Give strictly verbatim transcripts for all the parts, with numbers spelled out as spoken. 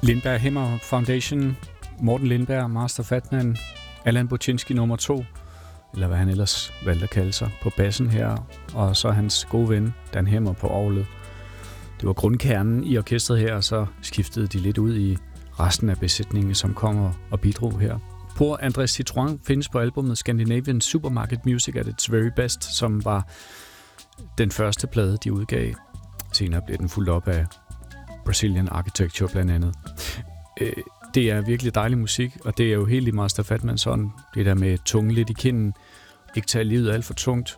Lindberg Hemmer Foundation, Morten Lindberg, Master Fatman, Allan Buczynski nummer to, eller hvad han ellers valgte at kalde sig, på bassen her, og så hans gode ven, Dan Hemmer, på orglet. Det var grundkernen i orkestret her, og så skiftede de lidt ud i resten af besætningen, som kommer og bidrog her. Pour André Citroën findes på albumet Scandinavian Supermarket Music at its Very Best, som var den første plade, de udgav. Senere blev den fuldt op af Brazilian Architecture blandt andet. Det er virkelig dejlig musik, og det er jo helt i Master Fatmans ånd. Det der med tunge lidt i kinden, ikke tage livet alt for tungt.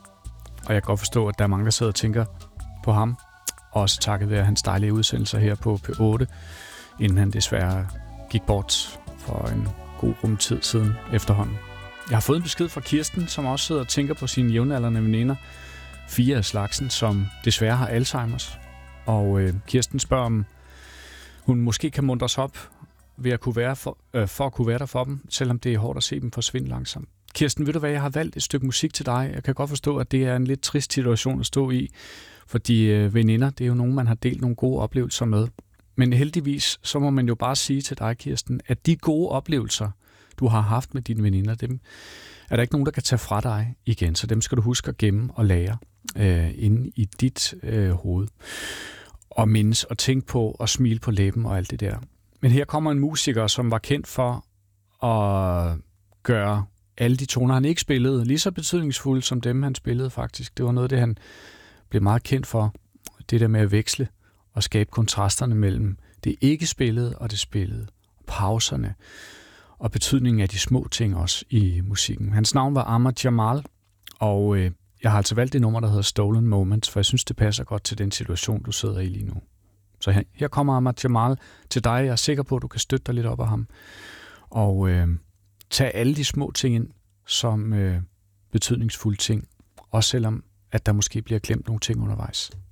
Og jeg kan godt forstå, at der er mange, der sidder og tænker på ham. Også takket være hans dejlige udsendelser her på P otte, inden han desværre gik bort for en god rumtid siden efterhånden. Jeg har fået en besked fra Kirsten, som også sidder og tænker på sine jævnaldrende veninder, fire af slagsen, som desværre har Alzheimers. Og øh, Kirsten spørger, om hun måske kan muntres op ved at kunne være for, øh, for at kunne være der for dem, selvom det er hårdt at se dem forsvinde langsomt. Kirsten, ved du hvad, jeg har valgt et stykke musik til dig. Jeg kan godt forstå, at det er en lidt trist situation at stå i, fordi øh, veninder, det er jo nogen, man har delt nogle gode oplevelser med. Men heldigvis, så må man jo bare sige til dig, Kirsten, at de gode oplevelser, du har haft med dine veninder, dem er der ikke nogen, der kan tage fra dig igen. Så dem skal du huske at gemme og lære øh, inde i dit øh, hoved. Og mindes og tænke på og smile på læben og alt det der. Men her kommer en musiker, som var kendt for at gøre alle de toner, han ikke spillede, lige så betydningsfulde som dem, han spillede faktisk. Det var noget af det, han blev meget kendt for. Det der med at veksle og skabe kontrasterne mellem det ikke spillede og det spillede. Pauserne og betydningen af de små ting også i musikken. Hans navn var Ahmad Jamal, og øh, jeg har altså valgt det nummer, der hedder Stolen Moments, for jeg synes, det passer godt til den situation, du sidder i lige nu. Så her, her kommer Ahmad Jamal til dig. Jeg er sikker på, at du kan støtte dig lidt op af ham. Og øh, tage alle de små ting ind som øh, betydningsfulde ting. Også selvom, at der måske bliver glemt nogle ting undervejs.